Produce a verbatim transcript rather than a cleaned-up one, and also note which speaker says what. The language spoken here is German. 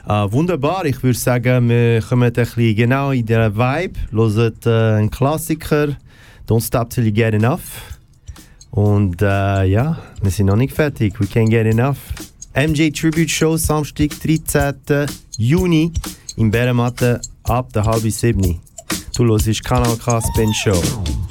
Speaker 1: Uh, wunderbar, ich würde sagen, wir kommen ein bisschen genau in der Vibe. Hören uh, einen Klassiker, Don't Stop Till You Get Enough. Und uh, ja, wir sind noch nicht fertig, we can't get enough. M J Tribute Show, Samstag, dreizehnten Juni in Bärematte ab der halb sieben. Du hörst Kanal K Spin Show.